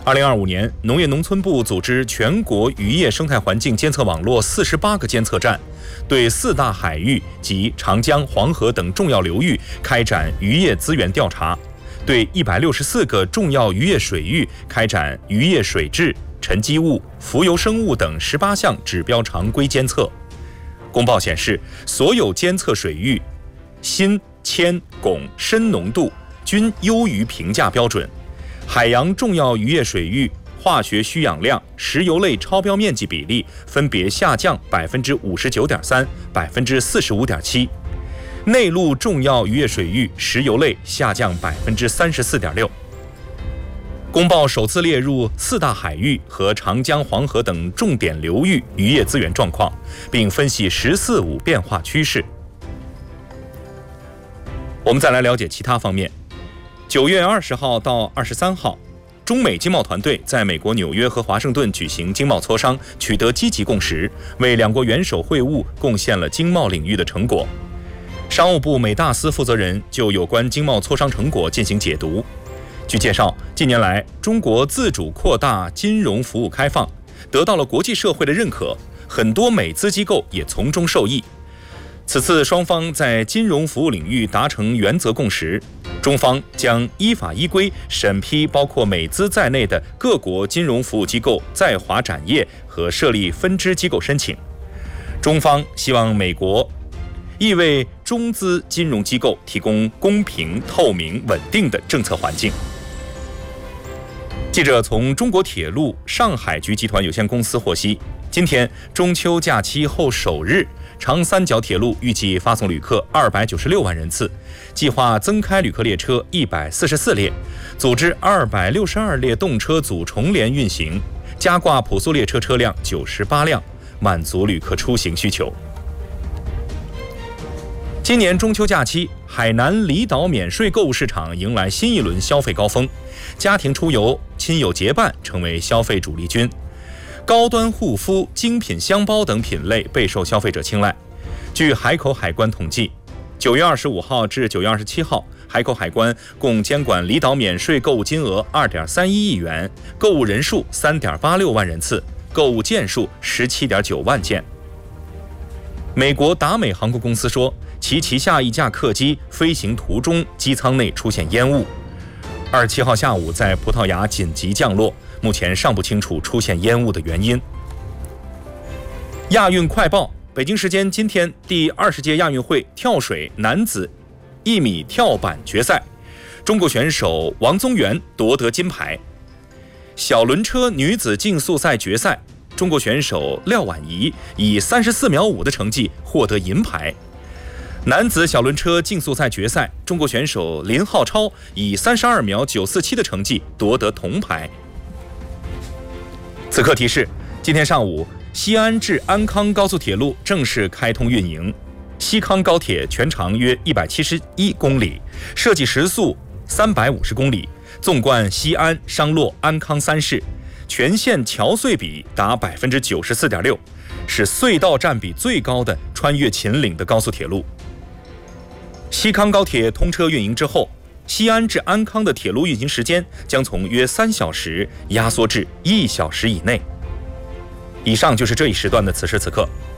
2025年，农业农村部组织全国渔业生态环境监测网络48个监测站，对4大海域及长江、黄河等重要流域开展渔业资源调查，对164个重要渔业水域开展渔业水质、沉积物、浮游生物等18项指标常规监测。公报显示，所有监测水域锌、铅、汞、砷浓度均优于评价标准。海洋重要渔业水域化学需氧量、石油类超标面积比例分别下降59.3%、45.7%。内陆重要渔业水域石油类下降34.6%。公报首次列入4大海域和长江、黄河等重点流域渔业资源状况，并分析“十四五”变化趋势。我们再来了解其他方面。9月20号到23号，中美经贸团队在美国纽约和华盛顿举行经贸磋商，取得积极共识，为两国元首会晤贡献了经贸领域的成果。商务部美大司负责人就有关经贸磋商成果进行解读。据介绍，近年来中国自主扩大金融服务开放，得到了国际社会的认可，很多美资机构也从中受益。此次双方在金融服务领域达成原则共识，中方将依法依规审批包括美资在内的各国金融服务机构在华展业和设立分支机构申请。中方希望美国亦为中资金融机构提供公平、透明、稳定的政策环境。记者从中国铁路上海局集团有限公司获悉，今天中秋假期后首日，长三角铁路预计发送旅客296万人次，计划增开旅客列车144列，组织262列动车组重联运行，加挂普速列车车辆98辆，满足旅客出行需求。今年中秋假期，海南离岛免税购物市场迎来新一轮消费高峰，家庭出游、亲友结伴成为消费主力军。高端护肤、精品箱包等品类备受消费者青睐。据海口海关统计，9月25号至9月27号，海口海关共监管离岛免税购物金额2.31亿元，购物人数3.86万人次，购物件数17.9万件。美国达美航空公司说，其旗下一架客机飞行途中机舱内出现烟雾，27号下午在葡萄牙紧急降落，目前尚不清楚出现烟雾的原因。亚运快报：北京时间今天，第20届亚运会跳水男子1米跳板决赛，中国选手王宗源夺得金牌。小轮车女子竞速赛决赛，中国选手廖婉仪以34秒5的成绩获得银牌。男子小轮车竞速赛决赛，中国选手林浩超以32秒947的成绩夺得铜牌。此刻提示：今天上午，西安至安康高速铁路正式开通运营。西康高铁全长约171公里，设计时速350公里，纵贯西安、商洛、安康3市，全线桥隧比达94.6%，是隧道占比最高的穿越秦岭的高速铁路。西康高铁通车运营之后，西安至安康的铁路运行时间将从约3小时压缩至1小时以内。以上就是这一时段的此时此刻，